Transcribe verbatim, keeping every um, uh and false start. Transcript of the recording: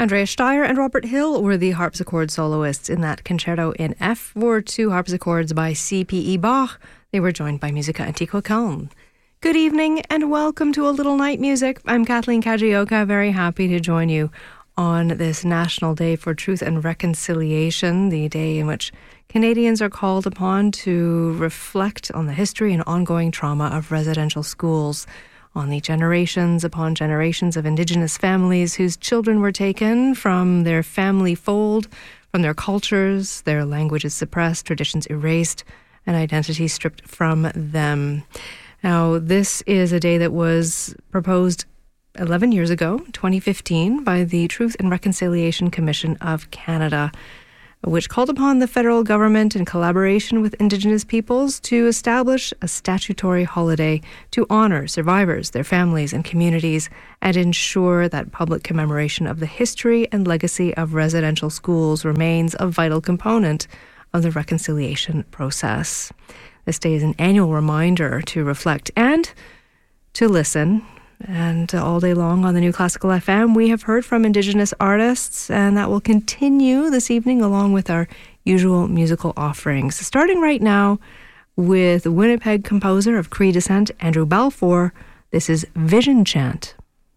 Andrea Steyer and Robert Hill were the harpsichord soloists in that concerto in F for two harpsichords by C P E Bach. They were joined by Musica Antiqua Köln. Good evening and welcome to A Little Night Music. I'm Kathleen Kajioka, very happy to join you on this National Day for Truth and Reconciliation, the day in which Canadians are called upon to reflect on the history and ongoing trauma of residential schools, on the generations upon generations of Indigenous families whose children were taken from their family fold, from their cultures, their languages suppressed, traditions erased, and identity stripped from them. Now, this is a day that was proposed eleven years ago, twenty fifteen, by the Truth and Reconciliation Commission of Canada, which called upon the federal government in collaboration with Indigenous peoples to establish a statutory holiday to honour survivors, their families and communities, and ensure that public commemoration of the history and legacy of residential schools remains a vital component of the reconciliation process. This day is an annual reminder to reflect and to listen. And all day long on the New Classical F M, we have heard from Indigenous artists, and that will continue this evening along with our usual musical offerings. Starting right now with Winnipeg composer of Cree descent, Andrew Balfour, this is Vision Chant.